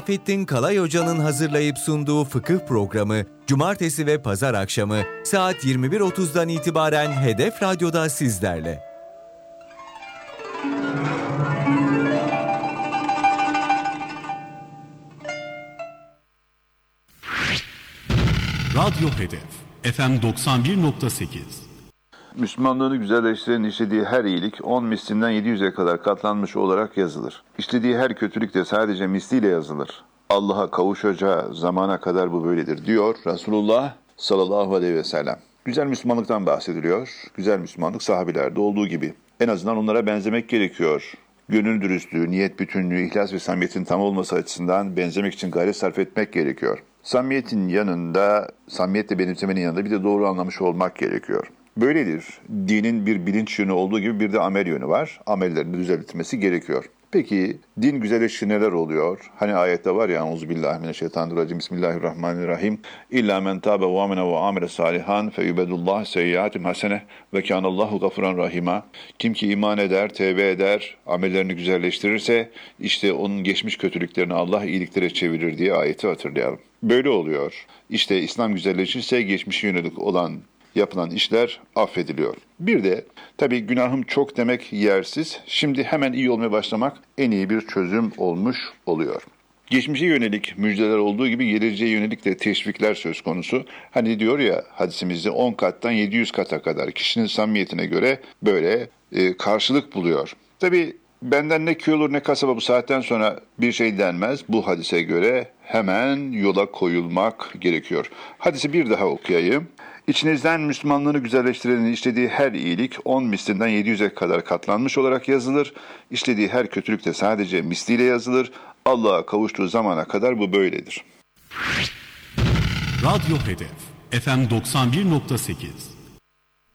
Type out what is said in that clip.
Fettin Kalay Hoca'nın hazırlayıp sunduğu fıkıh programı Cumartesi ve Pazar akşamı saat 21.30'dan itibaren Hedef Radyo'da sizlerle. Radyo Hedef FM 91.8. Müslümanlığını güzelleştiren işlediği her iyilik 10 mislinden 700'e kadar katlanmış olarak yazılır. İşlediği her kötülük de sadece misliyle yazılır. Allah'a kavuşacağı zamana kadar bu böyledir diyor Resulullah sallallahu aleyhi ve sellem. Güzel Müslümanlıktan bahsediliyor. Güzel Müslümanlık sahabilerde olduğu gibi. En azından onlara benzemek gerekiyor. Gönül dürüstlüğü, niyet bütünlüğü, ihlas ve samimiyetin tam olması açısından benzemek için gayret sarf etmek gerekiyor. Samimiyetin yanında, samimiyetle benimsemenin yanında bir de doğru anlamış olmak gerekiyor. Böyledir. Dinin bir bilinç yönü olduğu gibi bir de amel yönü var. Amellerin düzeltilmesi gerekiyor. Peki din güzelleşti neler oluyor? Hani ayette var ya Euzubillahimineşşeytanirracim Bismillahirrahmanirrahim. İlla men tabe ve amene ve amele salihan feyubedullah seyyiatim hasene ve kânallahu gafuran rahima. Kim ki iman eder, tevbe eder, amellerini güzelleştirirse işte onun geçmiş kötülüklerini Allah iyiliklere çevirir diye ayeti hatırlayalım. Böyle oluyor. İşte İslam güzelleşirse geçmişe yönelik olan yapılan işler affediliyor. Bir de tabii günahım çok demek yersiz. Şimdi hemen iyi olmaya başlamak en iyi bir çözüm olmuş oluyor. Geçmişe yönelik müjdeler olduğu gibi geleceğe yönelik de teşvikler söz konusu. Hani diyor ya hadisimizde 10 kattan 700 kata kadar kişinin samimiyetine göre böyle karşılık buluyor. Tabii benden ne köy olur ne kasaba bu saatten sonra bir şey denmez. Bu hadise göre hemen yola koyulmak gerekiyor. Hadisi bir daha okuyayım. İçinizden Müslümanlığını güzelleştirenin işlediği her iyilik 10 mislinden 700'e kadar katlanmış olarak yazılır. İşlediği her kötülük de sadece misliyle yazılır. Allah'a kavuştuğu zamana kadar bu böyledir. Radyo Hedef FM 91.8.